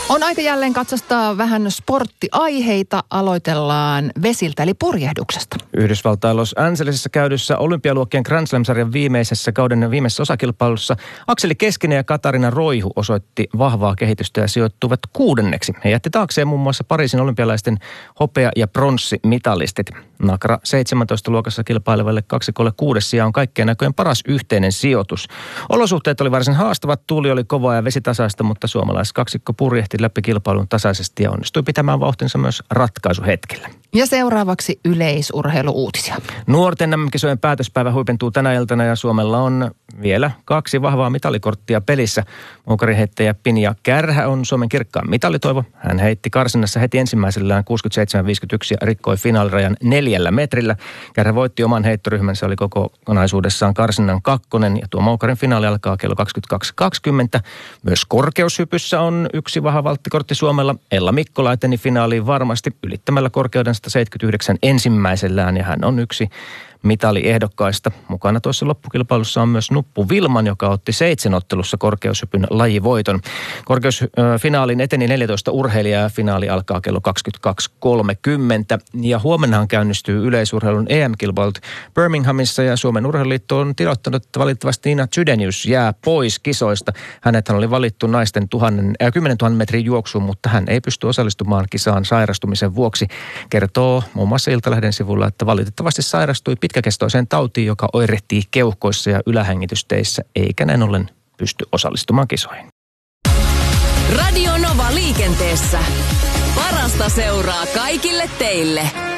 On aika jälleen katsastaa vähän sporttiaiheita. Aloitellaan vesiltä eli purjehduksesta. Yhdysvaltain Los Angelesissa käydyssä olympialuokkien Grand Slam-sarjan viimeisessä kauden viimeisessä osakilpailussa Akseli Keskinen ja Katarina Roihu osoitti vahvaa kehitystä ja sijoittuivat 6. He jätti taakseen muun muassa Pariisin olympialaisten hopea- ja pronssimitalistit. Nakra 17 luokassa kilpailevalle kaksikolle 6. sija on kaikkien näköjen paras yhteinen sijoitus. Olosuhteet oli varsin haastavat, tuuli oli kovaa ja vesitasaista, mutta suomalaiskaksikko purjehti läpi kilpailun tasaisesti ja onnistui pitämään vauhtinsa myös ratkaisuhetkellä. Ja seuraavaksi yleisurheiluuutisia. Nuorten MM-kisojen päätöspäivä huipentuu tänä iltana ja Suomella on vielä 2 vahvaa mitalikorttia pelissä. Moukarinheittäjä Pinja Kärhä on Suomen kirkkaan mitalitoivo. Hän heitti karsinnassa heti ensimmäisellään 67,51 ja rikkoi finaalirajan 4 metrillä. Kärhä voitti oman heittoryhmänsä, oli kokonaisuudessaan karsinnan 2. ja tuo Moukarin finaali alkaa kello 22.20. Myös korkeushypyssä on 1 vahva valttikortti Suomella. Ella Mikkola eteni finaaliin varmasti ylittämällä korkeuden 179 ensimmäisellään ja hän on yksi mitaliehdokkaista. Mukana tuossa loppukilpailussa on myös Nuppu Vilman, joka otti 7 ottelussa korkeushypyn lajivoiton. Korkeusfinaaliin eteni 14 urheilijaa ja finaali alkaa kello 22.30. Ja huomennahan käynnistyy yleisurheilun EM-kilpailut Birminghamissa ja Suomen urheiluliitto on tiedottanut, että valitettavasti Nina Chydenius jää pois kisoista. Hänethän oli valittu naisten 10 000 metrin juoksuun, mutta hän ei pysty osallistumaan kisaan sairastumisen vuoksi. Kertoo muun muassa Iltalehden sivulla, että valitettavasti sairastui pitkäkestoiseen tautiin, joka oirehtii keuhkoissa ja ylähengitysteissä, eikä näin ollen pysty osallistumaan kisoihin. Radio Nova liikenteessä. Parasta seuraa kaikille teille.